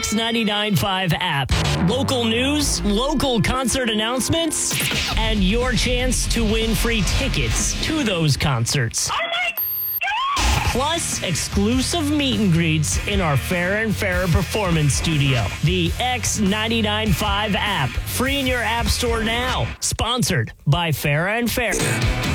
X99.5 app. Local news, local concert announcements, and your chance to win free tickets to those concerts. Oh my God! Plus, exclusive meet and greets in our Farrah and Farrah Performance Studio. The X99.5 app. Free in your app store now. Sponsored by Farrah and Farrah.